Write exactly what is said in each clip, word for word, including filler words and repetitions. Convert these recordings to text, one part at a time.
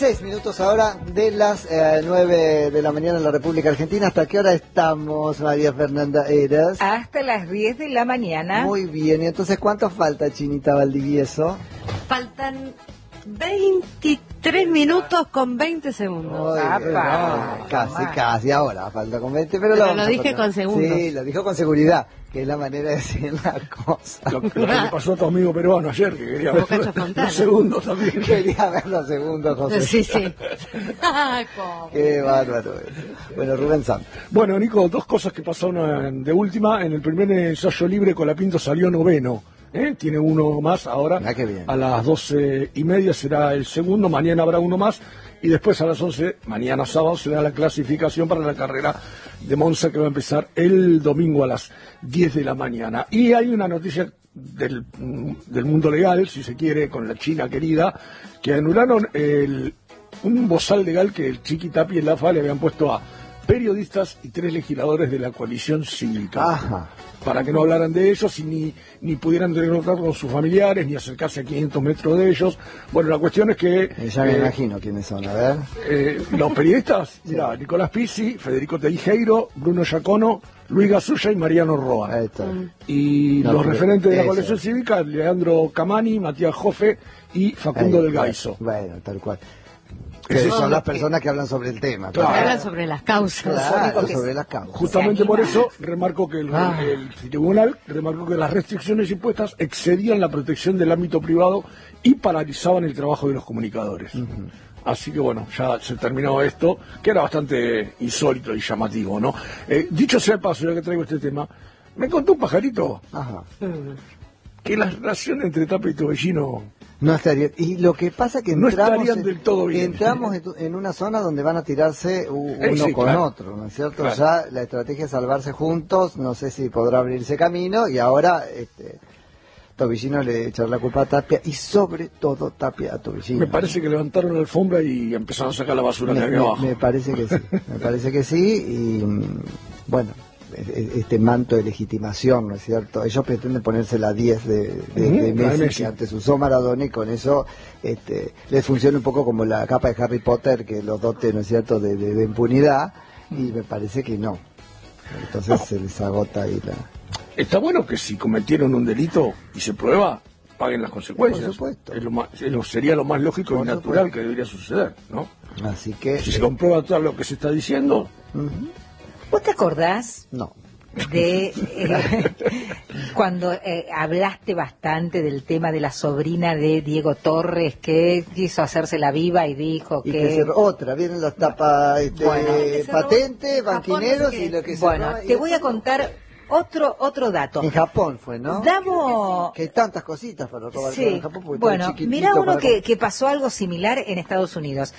Seis minutos ahora de las eh, nueve de la mañana en la República Argentina. ¿Hasta qué hora estamos, María Fernanda Eras? Hasta las diez de la mañana. Muy bien, y entonces ¿cuánto falta, Chinita Valdivieso? Faltan veintitrés minutos con veinte segundos. Oye, no, casi, casi, ahora falta con veinte, pero, pero lo, lo dije con segundos. Sí, lo dijo con seguridad, que es la manera de decir la cosa. Lo, lo que le pasó a tu amigo peruano ayer, que quería ver los segundos también. Quería ver los segundos, José. Sí, sí. Qué bárbaro. Bueno, Rubén Santos. Bueno, Nico, dos cosas que pasaron de última. En el primer ensayo libre, Colapinto salió noveno. ¿Eh? Tiene uno más ahora. Ah, qué bien. A las doce y media será el segundo, mañana habrá uno más. Y después a las once, mañana sábado, será la clasificación para la carrera de Monza, que va a empezar el domingo a las diez de la mañana. Y hay una noticia del, del mundo legal, si se quiere, con la China querida, que anularon el, un bozal legal que el Chiqui Tapia y el A F A le habían puesto a periodistas y tres legisladores de la coalición cívica. Ajá. Para que no hablaran de ellos y ni, ni pudieran tener contacto con sus familiares, ni acercarse a quinientos metros de ellos. Bueno, la cuestión es que... Ya me eh, imagino quiénes son, a ver. Eh, los periodistas, Sí. mira, Nicolás Pizzi, Federico Teijeiro, Bruno Giacono, Luis Gasulla y Mariano Roa. Ahí está. Y No, los pero referentes de la eso. coalición cívica, Leandro Camani, Matías Joffe y Facundo Ahí, del Gaiso. Bueno, tal cual. Que Esos son las que- personas que hablan sobre el tema. Claro. Hablan sobre las causas. Claro, que sobre se- las causas. Justamente ¿Se por anima? eso remarco que el, Ah. el tribunal remarcó que las restricciones impuestas excedían la protección del ámbito privado y paralizaban el trabajo de los comunicadores. Así que bueno, ya se terminó esto, que era bastante insólito y llamativo, ¿no? Eh, dicho sea de paso, ya que traigo este tema, me contó un pajarito Ajá. que la relación entre Tapia y Tobellino... No estaría. Y lo que pasa es que No entramos, estarían en, del todo bien. entramos en, en una zona donde van a tirarse u- uno Eh, sí, con claro. otro, ¿no es cierto? Claro. Ya la estrategia es salvarse juntos, no sé si podrá abrirse camino, y ahora este, Tobillino le echar la culpa a Tapia, y sobre todo Tapia a Tobillino. Me parece que levantaron la alfombra y empezaron a sacar la basura Me- que había me- abajo. me parece que sí, me parece que sí, y mm, bueno, e- e- este manto de legitimación, ¿no es cierto? Ellos pretenden ponerse la diez de, de, Ujú, de la de Messi, Messi. que antes usó Maradona, y con eso este, les funciona un poco como la capa de Harry Potter, que los dote, ¿no es cierto?, de, de- de impunidad, y me parece que no. Entonces se les agota ahí la... Está bueno que si cometieron un delito y se prueba, paguen las consecuencias. Por supuesto. Es lo más- es lo- sería lo más lógico Por y natural supuesto. que debería suceder, ¿no? Así que... Si se comprueba todo lo que se está diciendo, Ujú. ¿Vos te acordás No. de eh, cuando eh, hablaste bastante del tema de la sobrina de Diego Torres, que quiso hacerse la viva y dijo Y que... que se- otra, vienen las tapas este, Bueno. Que se robó patentes, en Japón, banquineros, no sé qué. y lo que se Bueno, roba- y te voy a después- contar otro otro dato. En Japón fue, ¿no? Damos... Que hay tantas cositas para robar Sí, en Japón. porque bueno, todo chiquitito mira uno para que, comprar. que pasó algo similar en Estados Unidos.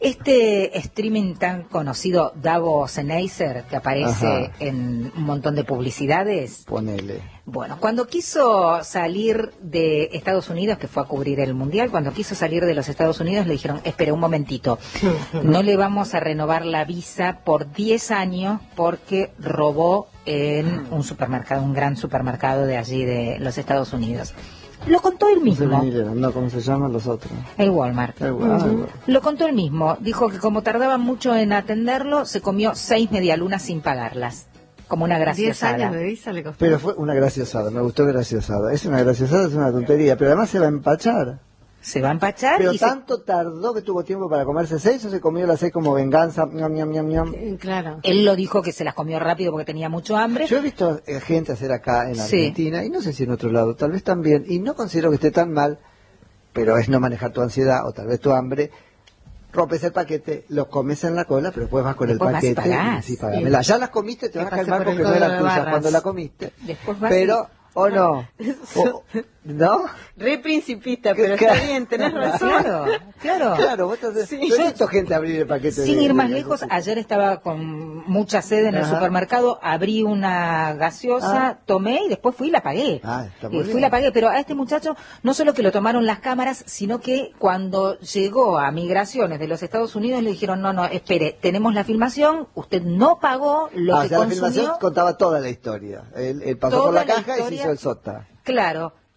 Este streaming tan conocido, Davo Sennheiser, que aparece Ajá. en un montón de publicidades. Ponele. Bueno, cuando quiso salir de Estados Unidos, que fue a cubrir el Mundial, cuando quiso salir de los Estados Unidos le dijeron, espera un momentito, no le vamos a renovar la visa por diez años porque robó en un supermercado, un gran supermercado de allí de los Estados Unidos. Lo contó él No sé mismo, venir, no, ¿cómo se llaman los otros? el Walmart. Eh, bueno, ah, bueno. Lo contó él mismo, dijo que como tardaban mucho en atenderlo, se comió seis medialunas sin pagarlas, como una Diez graciosada. años de visa le costó. Pero fue una graciosada, me gustó graciosada. Es una graciosada, es una tontería, pero además se va a empachar. Se va a empachar Pero y se- tanto tardó que tuvo tiempo para comerse seis, o se comió las seis como venganza. Ñam, ñam, ñam, ñam. Eh, Claro. él lo dijo que se las comió rápido porque tenía mucho hambre. Yo he visto eh, gente hacer acá en Sí. Argentina, y no sé si en otro lado, tal vez también, y no considero que esté tan mal, pero es no manejar tu ansiedad o tal vez tu hambre. Rompes el paquete, lo comes en la cola, pero después vas con Después el vas y paquete pagás. sí, pagámela. Ya las comiste, te Que vas al pase banco por el que no código era de tuya barras. cuando la comiste. Después vas Pero, o no. O- ¿No? Re principista, pero está bien, tenés Claro, claro. Claro, vos estás... Sí. Yo he visto gente abrir el paquete. Sin de- ir más de- lejos, ayer estaba con mucha sed en el Ajá. supermercado, abrí una gaseosa, Ah. tomé y después fui y la pagué. Ah, está muy Y fui bien. y la pagué, pero a este muchacho no solo que lo tomaron las cámaras, sino que cuando llegó a migraciones de los Estados Unidos le dijeron, no, no, espere, tenemos la filmación, usted no pagó lo Ah, o que sea, la consumió. filmación contaba toda la historia. Él, él pasó Toda por la la caja y se historia. hizo el sota. Claro,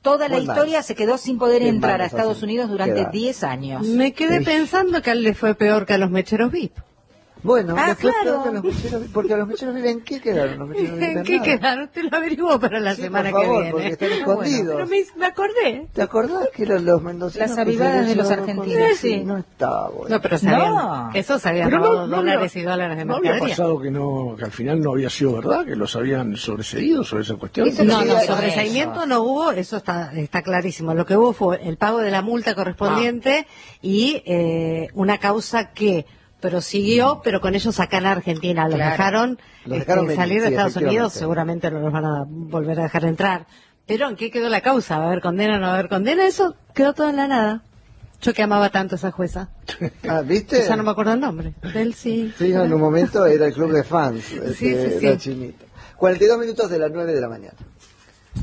toda la Muy mal. historia se quedó sin poder Qué entrar mal a eso, Estados sí. Unidos durante Queda. diez años. Me quedé Sí. pensando que a él le fue peor que a los mecheros V I P. Bueno, Ah, después claro. peor que los mecheros, porque a los mecheros viven, ¿en qué quedaron? Los mecheros viven ¿En qué nada. quedaron? Te lo averiguo para la Sí, semana por favor, que porque viene. están Ah, bueno, escondidos. pero me, me acordé. ¿Te acordás que eran los mendocinos? Las que avivadas se de los llevaron argentinos, con- sí. No está bueno. No, pero se habían, No. eso se habían Pero no, robado no dólares había- y dólares de ¿No había mercadería. pasado que, no, que al final no había sido verdad, que los habían sobreseído sobre esa cuestión? Eso No, Sí, no, hay- sobreseimiento no hubo, eso está está clarísimo. Lo que hubo fue el pago de la multa correspondiente y eh, una causa que prosiguió, pero con ellos acá en Argentina. Los Claro. dejaron, Los este, dejaron venir, salir de sí, Estados Unidos, efectivamente. seguramente no los van a volver a dejar entrar. Pero ¿en qué quedó la causa? ¿Va a haber condena o no va a haber condena? Eso quedó todo en la nada. Yo que amaba tanto a esa jueza. Ah, ¿viste? Ya no me acuerdo el nombre. Él sí. Sí, en un momento era el club de fans, este, Sí, sí, sí. la chinita. cuarenta y dos minutos de las nueve de la mañana.